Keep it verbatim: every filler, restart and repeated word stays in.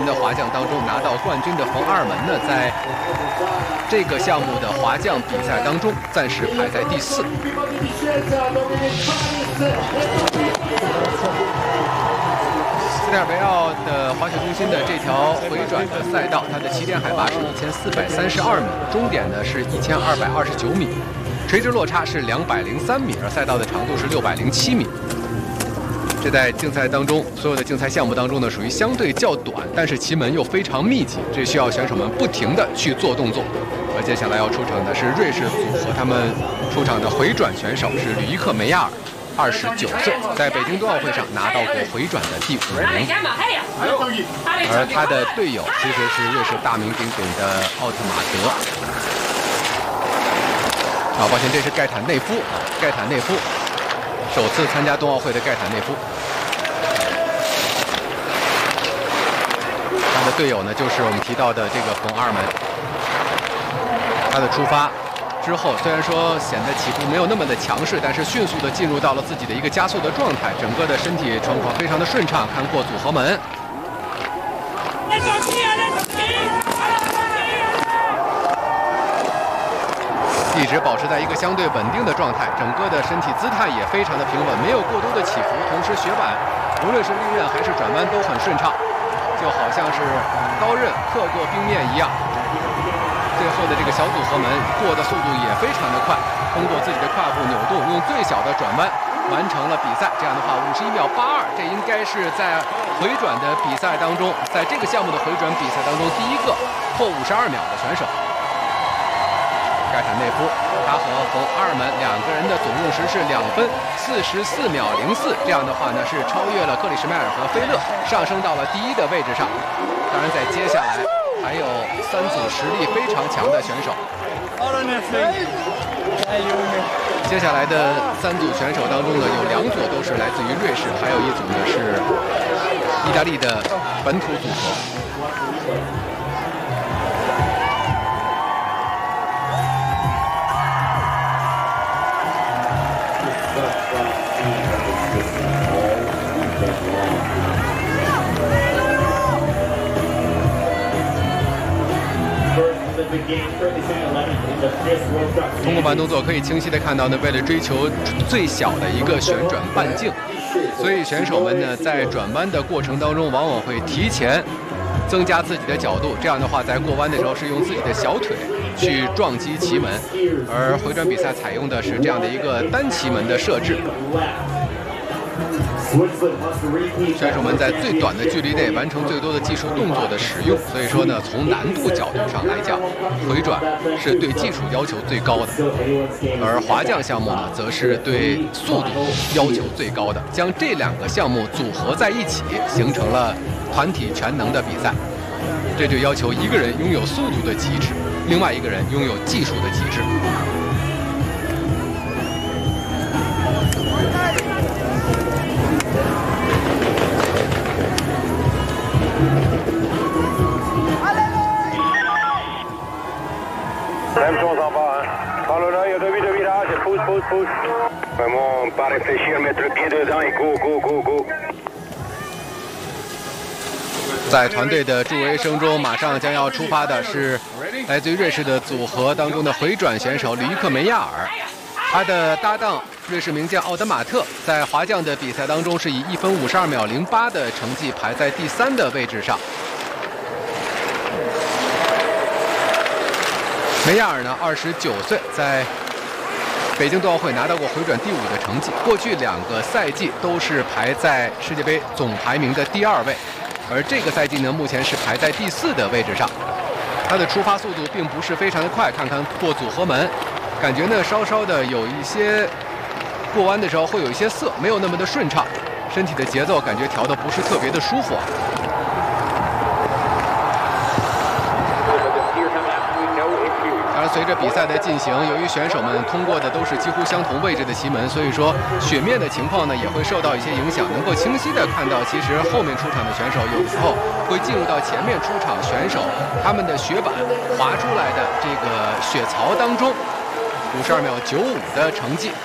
的滑降当中拿到冠军的冯阿尔门呢，在这个项目的滑降比赛当中暂时排在第四。斯德尔维奥的滑雪中心的这条回转的赛道，它的起点海拔是一千四百三十二米，终点呢是一千二百二十九米，垂直落差是两百零三米，而赛道的长度是六百零七米。这在竞赛当中，所有的竞赛项目当中呢，属于相对较短，但是旗门又非常密集，这需要选手们不停地去做动作。而接下来要出场的是瑞士组合，他们出场的回转选手是吕伊克梅亚尔。二十九岁，在北京冬奥会上拿到过回转的第五名，而他的队友其实是瑞士大名鼎鼎的奥特马德。啊，抱歉，这是盖坦内夫啊，盖坦内夫，首次参加冬奥会的盖坦内夫。他的队友呢，就是我们提到的这个冯阿尔门。他的出发之后，虽然说显得起步没有那么的强势，但是迅速的进入到了自己的一个加速的状态，整个的身体状况非常的顺畅，看过组合门。一直保持在一个相对稳定的状态，整个的身体姿态也非常的平稳，没有过多的起伏，同时雪板无论是利刃还是转弯都很顺畅，就好像是刀刃刻过冰面一样。最后的这个小组合门过的速度也非常的快，通过自己的胯部扭动，用最小的转弯完成了比赛。这样的话，五十一秒八二，这应该是在回转的比赛当中，在这个项目的回转比赛当中第一个破五十二秒的选手。盖坦内夫，他和冯阿尔门两个人的总用时是两分四十四秒零四，这样的话呢是超越了克里什迈尔和菲勒，上升到了第一的位置上。当然，在接下来还有三组实力非常强的选手。接下来的三组选手当中呢，有两组都是来自于瑞士，还有一组呢是意大利的本土组合。通过慢动作可以清晰的看到呢，为了追求最小的一个旋转半径，所以选手们呢在转弯的过程当中，往往会提前增加自己的角度，这样的话在过弯的时候是用自己的小腿去撞击旗门，而回转比赛采用的是这样的一个单旗门的设置。选手们在最短的距离内完成最多的技术动作的使用，所以说呢，从难度角度上来讲，回转是对技术要求最高的，而滑降项目呢，则是对速度要求最高的。将这两个项目组合在一起，形成了团体全能的比赛。这就要求一个人拥有速度的极致，另外一个人拥有技术的极致。 Même chose en bas, hein. Prends le l'œil, demi de virage, et pousse, pousse, pousse. Vraiment, pas réfléchir, mettre le pied dedans et go, go, go, go. 在团队的助威声中，马上将要出发的是来自于瑞士的组合当中的回转选手吕伊克梅亚尔，他的搭档瑞士名将奥德马特在滑降的比赛当中是以一分五十二秒零八的成绩排在第三的位置上。梅亚尔呢，二十九岁，在北京冬奥会拿到过回转第五的成绩，过去两个赛季都是排在世界杯总排名的第二位，而这个赛季呢，目前是排在第四的位置上。他的出发速度并不是非常的快，看看过组合门，感觉呢稍稍的有一些过弯的时候会有一些涩，没有那么的顺畅，身体的节奏感觉调的不是特别的舒服啊。随着比赛的进行，由于选手们通过的都是几乎相同位置的旗门，所以说雪面的情况呢也会受到一些影响。能够清晰的看到，其实后面出场的选手有的时候会进入到前面出场选手他们的雪板滑出来的这个雪槽当中，五十二秒九五的成绩。